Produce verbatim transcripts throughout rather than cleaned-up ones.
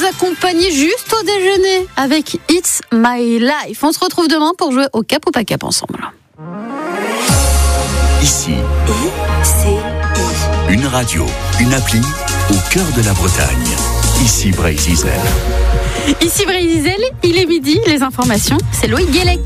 accompagner juste au déjeuner avec It's My Life. On se retrouve demain pour jouer au Cap ou pas Cap ensemble. Ici, I C I. Une radio, une appli au cœur de la Bretagne. Ici Brésil. Ici Brésil, il est midi. Les informations, c'est Loïc Guélec.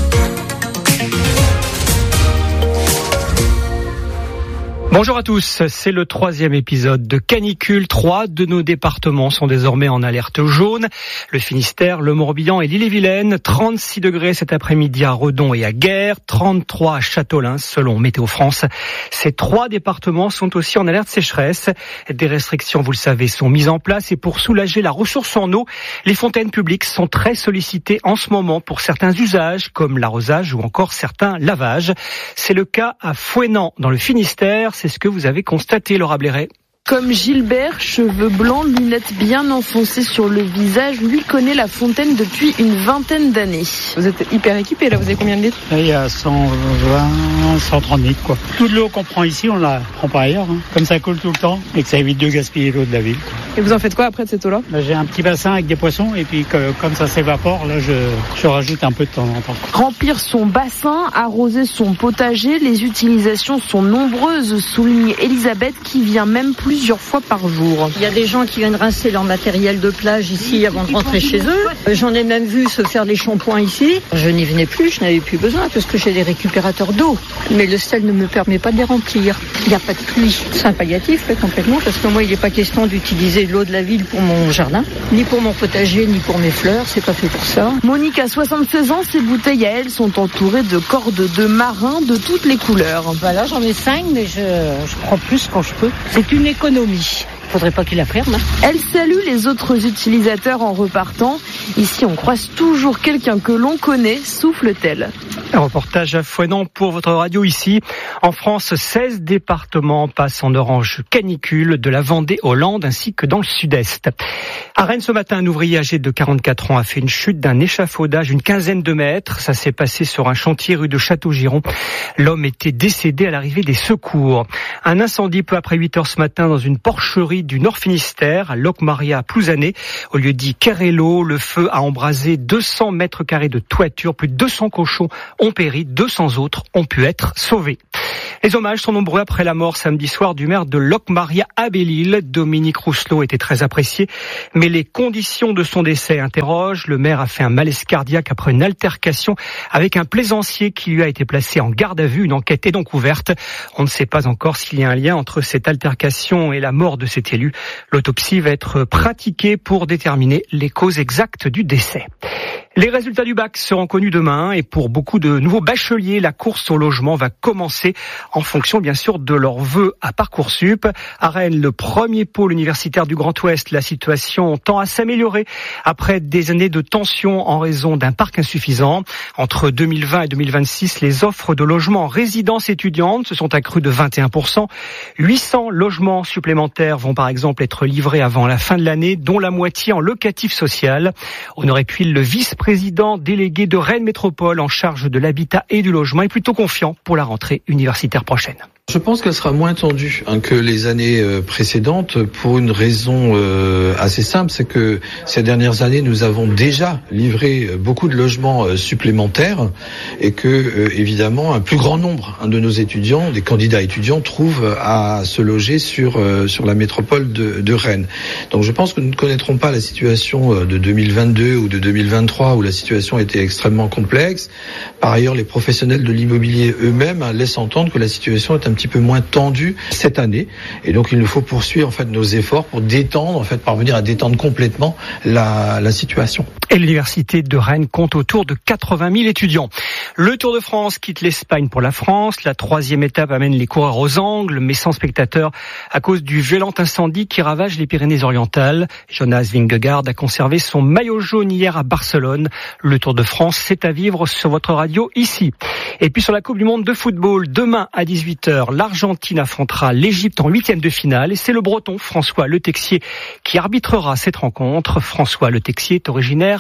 Bonjour à tous, c'est le troisième épisode de canicule. Trois de nos départements sont désormais en alerte jaune. Le Finistère, le Morbihan et l'Ille-et-Vilaine. trente-six degrés cet après-midi à Redon et à Guer. trente-trois à Châteaulin selon Météo France. Ces trois départements sont aussi en alerte sécheresse. Des restrictions, vous le savez, sont mises en place et pour soulager la ressource en eau, les fontaines publiques sont très sollicitées en ce moment pour certains usages comme l'arrosage ou encore certains lavages. C'est le cas à Fouesnant dans le Finistère. C'est ce que vous avez constaté, Laura Blairet. Comme Gilbert, cheveux blancs, lunettes bien enfoncées sur le visage, lui connaît la fontaine depuis une vingtaine d'années. Vous êtes hyper équipé là, vous avez combien de litres ? Il y a cent vingt, cent trente litres quoi. Toute l'eau qu'on prend ici, on la prend pas ailleurs. Hein. Comme ça coule tout le temps et que ça évite de gaspiller l'eau de la ville. Quoi. Et vous en faites quoi après de cette eau-là ? Là, j'ai un petit bassin avec des poissons et puis que, comme ça s'évapore, là je, je rajoute un peu de temps en temps. Remplir son bassin, arroser son potager, les utilisations sont nombreuses, souligne Elisabeth qui vient même plus plusieurs fois par jour. Il y a des gens qui viennent rincer leur matériel de plage ici avant de rentrer chez eux. J'en ai même vu se faire des shampoings ici. Je n'y venais plus, je n'avais plus besoin parce que j'ai des récupérateurs d'eau. Mais le sel ne me permet pas de les remplir. Il n'y a pas de pluie. C'est un palliatif ouais, complètement parce que moi il n'est pas question d'utiliser l'eau de la ville pour mon jardin, ni pour mon potager, ni pour mes fleurs. C'est pas fait pour ça. Monique a soixante-seize ans. Ses bouteilles à elle sont entourées de cordes de marins de toutes les couleurs. Voilà, j'en ai cinq mais je, je prends plus quand je peux. C'est une économie. Faudrait pas qu'il la ferme. Hein. Elle salue les autres utilisateurs en repartant. Ici, on croise toujours quelqu'un que l'on connaît, souffle-t-elle. Un reportage à Fouesnant pour votre radio ici. En France, seize départements passent en orange canicule, de la Vendée aux Landes ainsi que dans le sud-est. À Rennes, ce matin, un ouvrier âgé de quarante-quatre ans a fait une chute d'un échafaudage d'une quinzaine de mètres. Ça s'est passé sur un chantier rue de Château-Giron. L'homme était décédé à l'arrivée des secours. Un incendie peu après huit heures ce matin dans une porcherie du Nord Finistère, à Locmaria, à Plouzané. Au lieu dit Kerello, le feu a embrasé deux cents mètres carrés de toiture. Plus de deux cents cochons ont péri, deux cents autres ont pu être sauvés. Les hommages sont nombreux après la mort samedi soir du maire de Locmaria à Belle-Île. Dominique Rousselot était très apprécié, mais les conditions de son décès interrogent. Le maire a fait un malaise cardiaque après une altercation avec un plaisancier qui lui a été placé en garde à vue. Une enquête est donc ouverte. On ne sait pas encore s'il y a un lien entre cette altercation et la mort de cet élu. L'autopsie va être pratiquée pour déterminer les causes exactes du décès. Les résultats du bac seront connus demain et pour beaucoup de nouveaux bacheliers, la course au logement va commencer en fonction bien sûr de leurs vœux à Parcoursup. À Rennes, le premier pôle universitaire du Grand Ouest, la situation tend à s'améliorer après des années de tension en raison d'un parc insuffisant. Entre deux mille vingt et deux mille vingt-six, les offres de logements en résidence étudiante se sont accrues de vingt et un pour cent. huit cents logements supplémentaires vont par exemple être livrés avant la fin de l'année, dont la moitié en locatif social. Honoré Puil, le vice président délégué de Rennes Métropole en charge de l'habitat et du logement, est plutôt confiant pour la rentrée universitaire prochaine. Je pense qu'elle sera moins tendue hein, que les années euh, précédentes pour une raison euh, assez simple, c'est que ces dernières années nous avons déjà livré beaucoup de logements euh, supplémentaires et que euh, évidemment un plus grand nombre hein, de nos étudiants, des candidats étudiants, trouvent à se loger sur euh, sur la métropole de, de Rennes. Donc je pense que nous ne connaîtrons pas la situation de deux mille vingt-deux ou de deux mille vingt-trois où la situation était extrêmement complexe. Par ailleurs, les professionnels de l'immobilier eux-mêmes hein, laissent entendre que la situation est un petit peu moins tendue cette année et donc il nous faut poursuivre en fait nos efforts pour détendre en fait parvenir à détendre complètement la, la situation. Et l'université de Rennes compte autour de quatre-vingt mille étudiants. Le Tour de France quitte l'Espagne pour la France. La troisième étape amène les coureurs aux angles, mais sans spectateurs à cause du violent incendie qui ravage les Pyrénées-Orientales. Jonas Vingegaard a conservé son maillot jaune hier à Barcelone. Le Tour de France, c'est à vivre sur votre radio ici. Et puis sur la Coupe du Monde de football, demain à dix-huit heures, l'Argentine affrontera l'Égypte en huitième de finale et c'est le Breton François Le Texier qui arbitrera cette rencontre. François Le Texier est originaire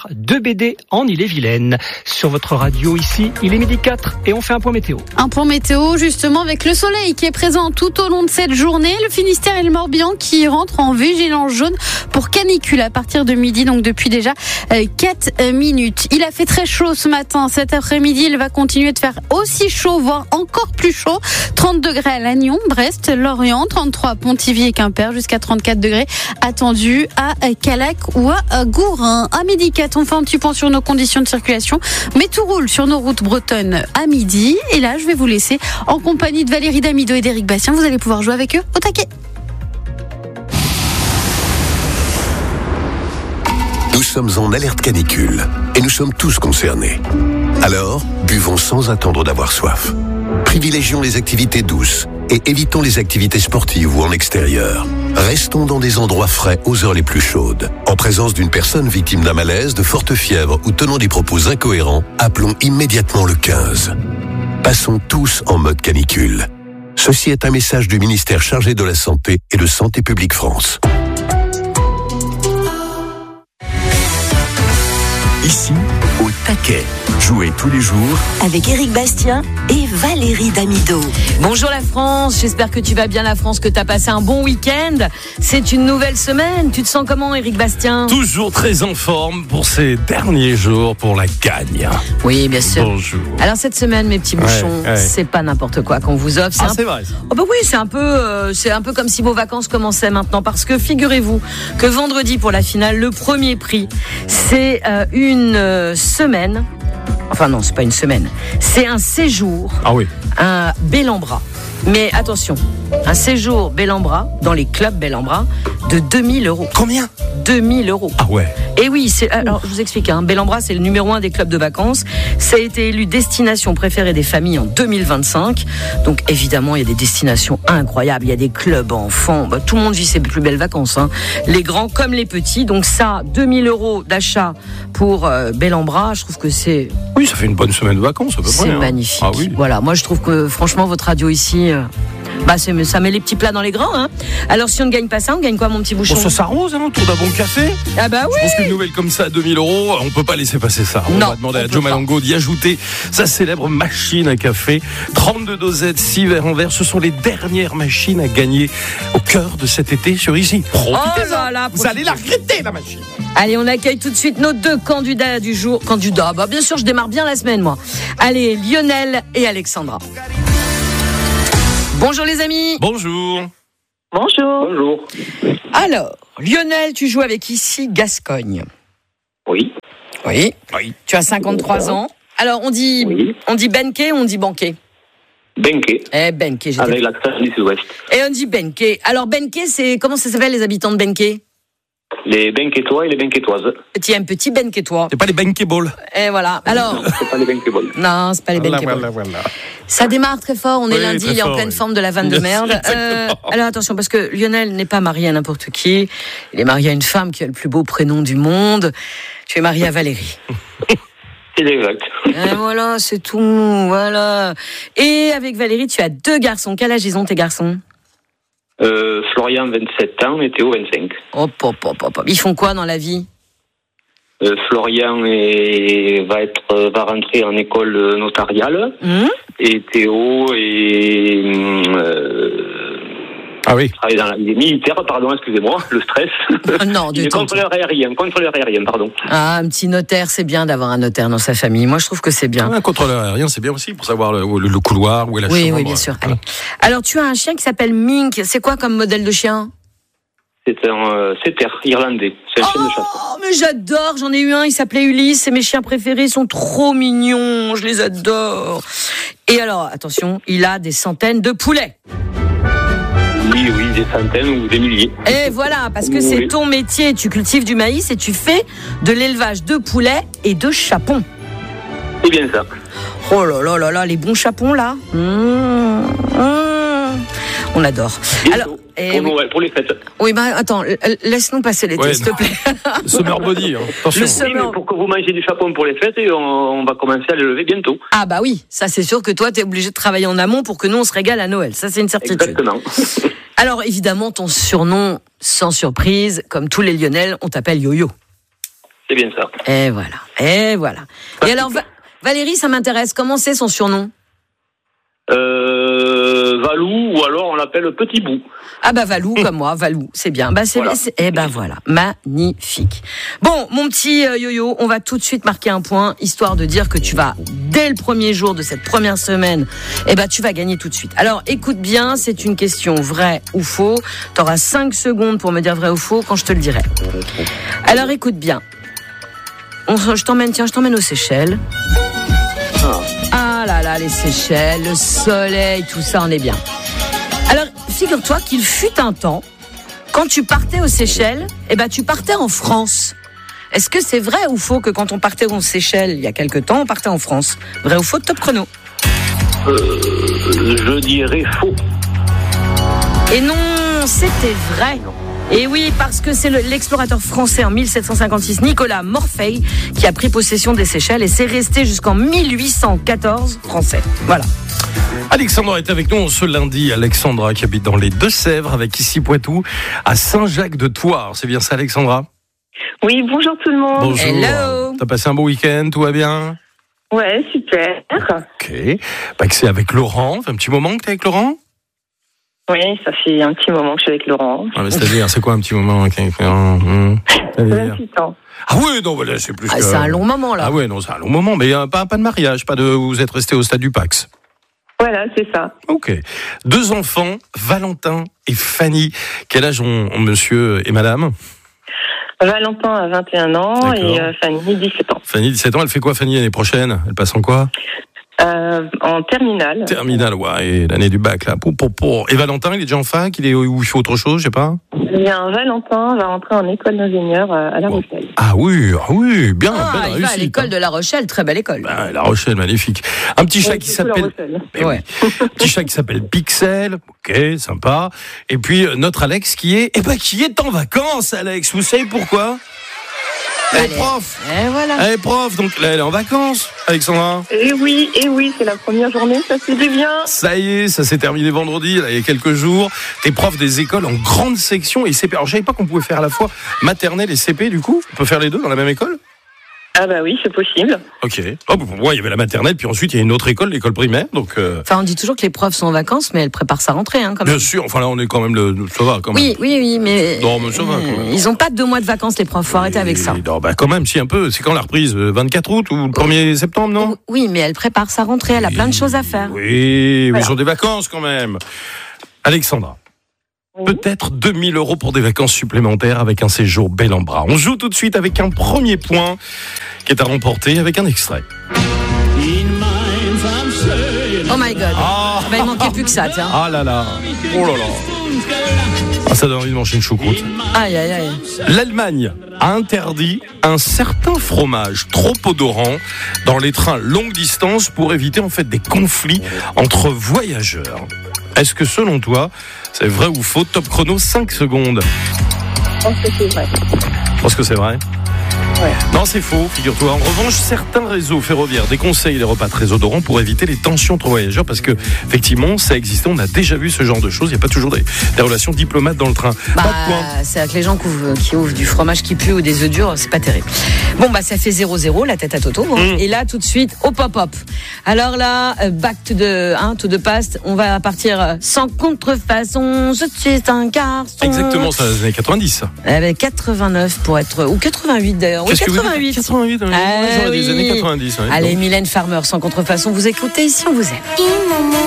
faire deux B D en Ille-et-Vilaine. Sur votre radio ici, il est midi quatre et on fait un point météo. Un point météo justement avec le soleil qui est présent tout au long de cette journée. Le Finistère et le Morbihan qui rentrent en vigilance jaune pour canicule à partir de midi, donc depuis déjà quatre minutes. Il a fait très chaud ce matin. Cet après-midi, il va continuer de faire aussi chaud, voire encore plus chaud. trente degrés à Lannion, Brest, Lorient, trente-trois à Pontivy et Quimper, jusqu'à trente-quatre degrés attendus à Callac ou à Gourin. À midi quatre, on fait un petit point sur nos conditions de circulation, mais tout roule sur nos routes bretonnes à midi. Et là, je vais vous laisser en compagnie de Valérie Damido et d'Éric Bastien. Vous allez pouvoir jouer avec eux au taquet. Nous sommes en alerte canicule et nous sommes tous concernés. Alors, buvons sans attendre d'avoir soif. Privilégions les activités douces et évitons les activités sportives ou en extérieur. Restons dans des endroits frais aux heures les plus chaudes. En présence d'une personne victime d'un malaise, de forte fièvre ou tenant des propos incohérents, appelons immédiatement le quinze. Passons tous en mode canicule. Ceci est un message du ministère chargé de la Santé et de Santé publique France. Ici, au taquet. Jouez tous les jours avec Éric Bastien et Valérie Damido. Bonjour la France, j'espère que tu vas bien la France, que tu as passé un bon week-end. C'est une nouvelle semaine, tu te sens comment Éric Bastien ? Toujours très en forme pour ces derniers jours pour la gagne. Oui, bien sûr. Bonjour. Alors cette semaine, mes petits bouchons, ouais, ouais. c'est pas n'importe quoi qu'on vous offre. C'est ah, un... c'est vrai. Oh bah oui, c'est un peu, euh, c'est un peu comme si vos vacances commençaient maintenant, parce que figurez-vous que vendredi pour la finale, le premier prix, c'est euh, une euh, semaine. Enfin non, c'est pas une semaine. C'est un séjour, ah oui. un Bellambra. Mais attention, un séjour Bellambra dans les clubs Bellambra de deux mille euros. Combien ? deux mille euros. Ah ouais. Et oui, c'est, alors je vous explique, hein, Bellambra c'est le numéro un des clubs de vacances. Ça a été élu destination préférée des familles en deux mille vingt-cinq. Donc évidemment, il y a des destinations incroyables. Il y a des clubs enfants. Bah, tout le monde vit ses plus belles vacances, hein. Les grands comme les petits. Donc ça, deux mille euros d'achat pour euh, Bellambra, je trouve que c'est... Oui, ça fait une bonne semaine de vacances à peu près. C'est hein. magnifique. Ah oui. Voilà, moi je trouve que franchement votre radio ici... Euh... Bah c'est, ça met les petits plats dans les grands, hein. Alors si on ne gagne pas ça, on gagne quoi mon petit bouchon ? Bon, ça s'arrose, hein, autour d'un bon café. Ah bah oui. Je pense qu'une nouvelle comme ça à deux mille euros, on peut pas laisser passer ça. On non, va demander on à Joe Malongo d'y ajouter sa célèbre machine à café. trente-deux dosettes, six verres en verre. Ce sont les dernières machines à gagner au cœur de cet été sur Ici. Profitez-en. Oh là là, vous allez la regretter la machine. Allez, on accueille tout de suite nos deux candidats du jour. Candidats, bah bien sûr, je démarre bien la semaine moi. Allez, Lionel et Alexandra. Bonjour les amis. Bonjour. Bonjour. Bonjour. Alors, Lionel, tu joues avec Ici Gascogne. Oui. Oui. Oui. Tu as cinquante-trois ans. Alors, on dit, oui. on dit Benké ou on dit Banqué ? Benké. Eh, Benké. J'étais... Avec l'accent du sud-ouest. Et on dit Benké. Alors, Benké, c'est, comment ça s'appelle les habitants de Benké ? Les Benkétois et les Benkétoises. Tiens, un petit Benkétois. C'est pas les Benkéballs. Et voilà. Alors. Non, c'est pas les Benkéballs. Non, c'est pas les Benkéballs. Voilà, voilà, voilà. Ça démarre très fort. On est oui, lundi, il est en pleine oui. forme de la vanne de merde. Euh, alors attention, parce que Lionel n'est pas marié à n'importe qui. Il est marié à une femme qui a le plus beau prénom du monde. Tu es marié à Valérie. C'est exact. Et voilà, c'est tout. Voilà. Et avec Valérie, tu as deux garçons. Quel âge ils ont tes garçons ? Euh, Florian, vingt-sept ans, et Théo, vingt-cinq. Hop, hop, hop, hop. Ils font quoi dans la vie ? euh, Florian est, va, être, va rentrer en école notariale. Mmh. Et Théo est... Euh, ah oui. travaille dans la, il est militaire, pardon, excusez-moi, le stress. Non, il est contrôleur aérien, contrôleur aérien, pardon. Ah, un petit notaire, c'est bien d'avoir un notaire dans sa famille. Moi, je trouve que c'est bien. Ah, un contrôleur aérien, c'est bien aussi pour savoir le, le, le couloir, où est la oui, chambre. Oui, bien sûr. Allez. Alors, tu as un chien qui s'appelle Mink. C'est quoi comme modèle de chien ? C'est un euh, setter irlandais. C'est un oh, chien de chasse. Oh, mais j'adore. J'en ai eu un. Il s'appelait Ulysse. C'est mes chiens préférés. Ils sont trop mignons. Je les adore. Et alors, attention, il a des centaines de poulets. Oui, oui, des centaines ou des milliers. Et voilà, parce que oui. c'est ton métier. Tu cultives du maïs et tu fais de l'élevage de poulets et de chapons. C'est bien ça. Oh là là là là, les bons chapons là. Mmh, mmh. On adore. Bientôt. Alors, et pour, oui. pour les fêtes. Oui, bah attends, laisse-nous passer l'été, ouais, s'il te plaît. Summer body, hein. Attention. Le summer... oui, pour que vous mangez du chapon pour les fêtes, et on, on va commencer à le lever bientôt. Ah bah oui, ça c'est sûr que toi, t'es obligé de travailler en amont pour que nous, on se régale à Noël. Ça, c'est une certitude. Exactement. Alors, évidemment, ton surnom, sans surprise, comme tous les Lyonnais, on t'appelle Yo-Yo. c'est bien ça. Et voilà, et voilà. Et alors, Va- Valérie, ça m'intéresse. Comment c'est son surnom ? Euh, Valou, ou alors on l'appelle Petit Bout. Ah bah Valou, comme moi, Valou, c'est bien. Bah c'est, Voilà. c'est- eh ben voilà, magnifique. Bon, mon petit euh, yo-yo, on va tout de suite marquer un point, histoire de dire que tu vas, dès le premier jour de cette première semaine, eh ben tu vas gagner tout de suite. Alors écoute bien, c'est une question vrai ou faux. T'auras cinq secondes pour me dire vrai ou faux quand je te le dirai. Alors écoute bien. On, je t'emmène, tiens, je t'emmène aux Seychelles. Ah là là, les Seychelles, le soleil, tout ça, on est bien. Alors, figure-toi qu'il fut un temps, quand tu partais aux Seychelles, eh ben, tu partais en France. Est-ce que c'est vrai ou faux que quand on partait aux Seychelles, il y a quelque temps, on partait en France ? Vrai ou faux, top chrono ? Euh, je dirais faux. Et non, c'était vrai. Et oui, parce que c'est le, l'explorateur français en mille sept cent cinquante-six, Nicolas Morphei, qui a pris possession des Seychelles et c'est resté jusqu'en mille huit cent quatorze français. Voilà. Alexandra est avec nous ce lundi. Alexandra qui habite dans les Deux-Sèvres avec ici Poitou à Saint-Jacques-de-Thouars. C'est bien ça, Alexandra ? Oui, bonjour tout le monde. Bonjour. Hello. T'as passé un beau week-end, tout va bien ? Ouais, super. Ok. Bah, que c'est avec Laurent. Ça fait un petit moment que t'es avec Laurent ? Oui, ça fait un petit moment que je suis avec Laurent. Ah, mais c'est-à-dire, c'est quoi un petit moment avec Laurent ? Hum, c'est-à-dire vingt-huit ans. Ah oui, non, bah là, c'est plus Ah, que... c'est un long moment, là. Ah ouais, non, c'est un long moment, mais euh, pas, pas de mariage, pas de... Vous êtes resté au stade du Pax. Voilà, c'est ça. Ok. Deux enfants, Valentin et Fanny. Quel âge ont, ont monsieur et madame ? Valentin a vingt et un ans. D'accord. Et euh, Fanny dix-sept ans. Fanny, dix-sept ans, elle fait quoi Fanny l'année prochaine ? Elle passe en quoi ? Euh, en terminale. Terminale, ouais, et l'année du bac, là. Pour, pour, pour. Et Valentin, il est déjà en fac, il est où il fait autre chose, je sais pas ? Eh bien, Valentin va rentrer en école d'ingénieur euh, à La Rochelle. Ah oui, ah oui, bien, Ah, belle il va à réussite, l'école hein. de La Rochelle, très belle école. Ah, La Rochelle, magnifique. Un petit chat Ouais, qui surtout La s'appelle... Rochelle. Eh oui. Un petit chat qui s'appelle Pixel, ok, sympa. Et puis, euh, notre Alex qui est... Eh ben, qui est en vacances, Alex. Vous savez pourquoi ? Elle est prof. Et voilà. Elle est prof, donc là, elle est en vacances, Alexandra. Et oui, et oui, c'est la première journée, ça fait du bien. Ça y est, ça s'est terminé vendredi, là, il y a quelques jours. T'es prof des écoles en grande section et C P. Alors, je savais pas qu'on pouvait faire à la fois maternelle et C P, du coup. On peut faire les deux dans la même école ? Ah bah oui, c'est possible. Ok. Oh, pour moi, il y avait la maternelle, puis ensuite, il y a une autre école, l'école primaire, donc... Euh... Enfin, on dit toujours que les profs sont en vacances, mais elles préparent sa rentrée, hein, quand même. Bien sûr, enfin là, on est quand même... Le... Ça va, quand même. Oui, oui, oui, mais... Non, mais ça va, quand même. Ils ont pas deux mois de vacances, les profs, faut arrêter avec ça. Non, bah quand même, si un peu. C'est quand la reprise ? vingt-quatre août ou le premier septembre, non ? Oui, mais elle prépare sa rentrée, elle a plein de choses à faire. Oui, mais ils ont des vacances quand même. Alexandra, oui. Peut-être deux mille euros pour des vacances supplémentaires avec un séjour bel en bras. On joue tout de suite avec un premier point qui est à remporter avec un extrait. Oh my God. Ah, bah, il manquait plus que ça, tiens. Ah là là. Oh là là. Ah, ça donne envie de manger une choucroute. Aïe, aïe, aïe. L'Allemagne a interdit un certain fromage trop odorant dans les trains longue distance pour éviter en fait des conflits entre voyageurs. Est-ce que selon toi, c'est vrai ou faux ? Top chrono, cinq secondes. Je pense que c'est vrai. Je pense que c'est vrai. Ouais. Non, c'est faux, figure-toi. En revanche, certains réseaux ferroviaires déconseillent les repas très odorants pour éviter les tensions entre voyageurs parce que, effectivement, ça existe. On a déjà vu ce genre de choses. Il n'y a pas toujours des, des relations diplomates dans le train. Bah, c'est avec les gens qui ouvrent, qui ouvrent du fromage qui pue ou des œufs durs, c'est pas terrible. Bon, bah, ça fait zéro zéro, la tête à Toto. Hein. Mm. Et là, tout de suite, au pop-up. Alors là, back to the, hein, to the past. On va partir sans contrefaçon. Je suis un garçon. Exactement, ça, les années quatre-vingt-dix, ça. Eh ben, quatre-vingt-neuf pour être, ou quatre-vingt-huit d'ailleurs. Oui, quatre-vingt-huit. quatre-vingt-huit, hein, ah, oui. oui. Des années quatre-vingt-dix. Ouais, allez, donc. Mylène Farmer, sans contrefaçon, vous écoutez ici, on vous aime.